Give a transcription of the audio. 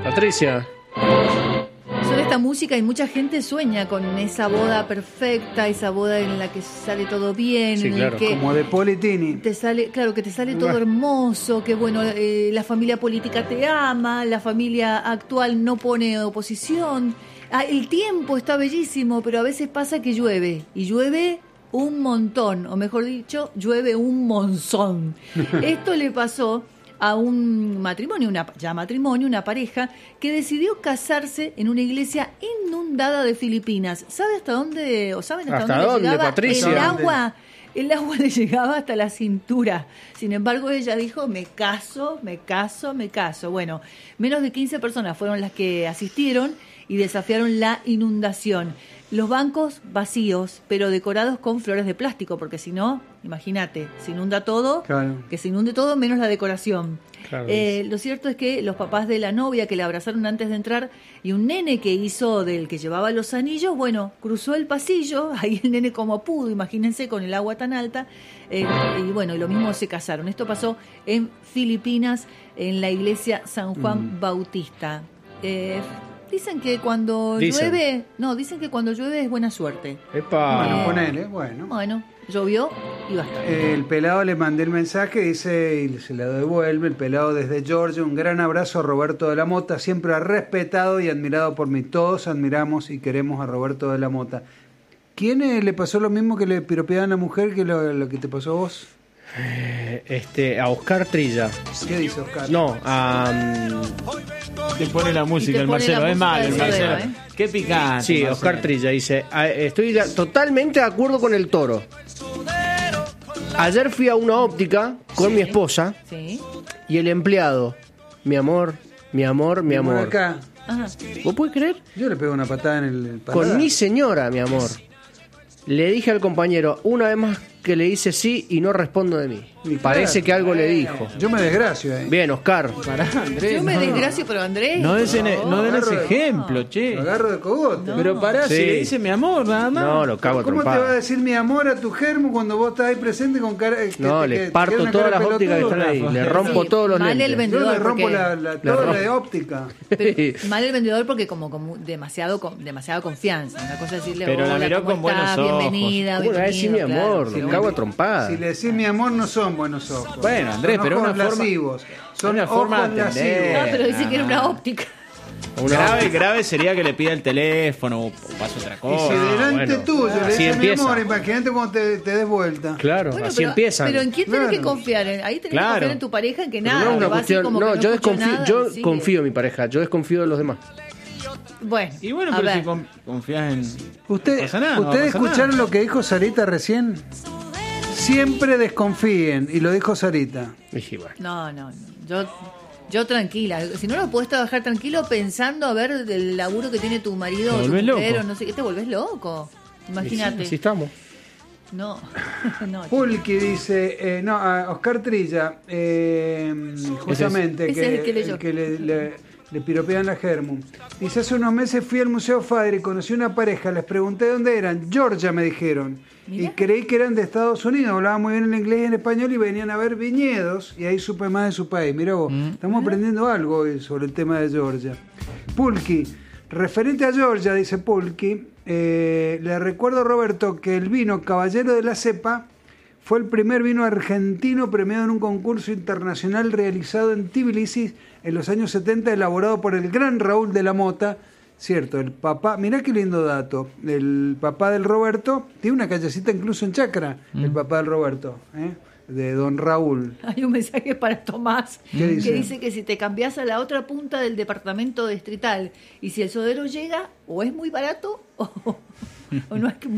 Patricia. Son esta música y mucha gente sueña con esa boda perfecta, esa boda en la que sale todo bien, Sí, en claro. el que Como de Politini. te sale, claro, que te sale todo hermoso, que bueno, la familia política te ama, la familia actual no pone oposición. El tiempo está bellísimo, pero a veces pasa que llueve, y llueve un montón, o mejor dicho, llueve un monzón. Esto le pasó a un matrimonio, una pareja que decidió casarse en una iglesia inundada de Filipinas. ¿Saben hasta dónde le llegaba Patricia? el agua? El agua le llegaba hasta la cintura. Sin embargo, ella dijo, me caso. Bueno, menos de 15 personas fueron las que asistieron y desafiaron la inundación. Los bancos vacíos, pero decorados con flores de plástico, porque si no, imagínate, se inunda todo, Claro. que se inunde todo menos la decoración. Claro. Lo cierto es que los papás de la novia que le abrazaron antes de entrar y un nene que hizo del que llevaba los anillos, bueno, cruzó el pasillo, ahí el nene como pudo, imagínense con el agua tan alta, y bueno, y lo mismo se casaron. Esto pasó en Filipinas, en la iglesia San Juan Bautista. Dicen que cuando llueve es buena suerte. Epa. Bueno, ponele, bueno. Bueno, llovió y basta. El pelado le mandé el mensaje, dice, y se lo devuelve, el pelado desde Georgia, un gran abrazo a Roberto de la Mota, siempre respetado y admirado por mí. Todos admiramos y queremos a Roberto de la Mota. ¿Quién le pasó lo mismo que le piropeaban a la mujer que lo que te pasó a vos? A Oscar Trilla. ¿Qué dice Oscar? No, Te pone la música, te el pone Marcelo. la Es música malo, del el Marcelo. Sodero, Qué picante. sí, Marcelo. Oscar Trilla dice, estoy totalmente de acuerdo con el Toro. Ayer fui a una óptica con mi esposa Sí. y el empleado, mi amor. Por acá, Ajá. ¿Vos podés creer? yo le pego una patada en el paladar. Con mi señora, mi amor. Le dije al compañero una vez más que le dice sí y no respondo de mí. Y Parece claro. que algo le dijo. Yo me desgracio ahí. Bien, Oscar. Pará, Andrés. Yo me no. desgracio, pero Andrés. No den ese agarro- ejemplo, che. Lo agarro de cogote. Pero pará, Sí. si le dice mi amor, nada más. No, lo cago a ¿Cómo te va a trompada. decir mi amor a tu germo cuando vos estás ahí presente con cara? No, le parto todas las ópticas que están ahí. Le rompo Sí, todos los mal el lentes. Yo vendedor. le rompo porque- la torre de óptica. Pero mal el vendedor porque como demasiada confianza. Una cosa es decirle, Pero la hola, miró ¿cómo con buenos estás? ojos. Bienvenida, ¿Cómo le va a decir mi bienvenido, amor? claro, Le pero cago a bueno. trompada. Si le decís mi amor, no son buenos ojos. Bueno, Andrés, Son pero ojos una forma- lascivos. Son una forma ojos de atender. lascivos. Ah, pero dice que era una óptica. Grave sería que le pida el teléfono o pase otra Y cosa. si delante bueno. tuyo le Así dice mi empieza. amor, imagínate cuando te des vuelta. Claro, Bueno, así pero, empiezan. Pero ¿en quién tenés Claro. que confiar? Ahí tenés que Claro. confiar en tu pareja en que Pero nada. no es una que va así cuestión. como que No, yo escucho desconfío, nada, yo sigue. confío en mi pareja, yo desconfío de los demás. Bueno, Y bueno, a pero ver. si confías en. Usted, no pasa nada, no ¿Ustedes pasa escucharon nada. lo que dijo Sarita recién? Siempre desconfíen, y lo dijo Sarita. Dije, bueno. No. Yo tranquila. Si no lo podés trabajar tranquilo pensando a ver el laburo que tiene tu marido Te o tu volvés mujer loco. o no sé qué, te volvés loco. Imagínate. Así estamos. No. No. Pulqui dice, a Oscar Trilla, justamente, Ese es el que leyó. le piropean la germu. Dice, hace unos meses fui al Museo Fadri y conocí una pareja, les pregunté dónde eran, Georgia me dijeron, Mirá. y creí que eran de Estados Unidos, hablaban muy bien el inglés y el español y venían a ver viñedos, y ahí supe más de su país. Mirá vos, estamos aprendiendo algo hoy sobre el tema de Georgia. Pulqui, referente a Georgia, dice Pulqui, le recuerdo a Roberto que el vino Caballero de la Cepa fue el primer vino argentino premiado en un concurso internacional realizado en Tbilisi en los años 70, elaborado por el gran Raúl de la Mota. Cierto, el papá, mirá qué lindo dato, el papá del Roberto, tiene una callecita incluso en Chacra, el papá del Roberto, de don Raúl. Hay un mensaje para Tomás ¿Qué que dice? dice que si te cambias a la otra punta del departamento distrital y si el sodero llega, o es muy barato o no es que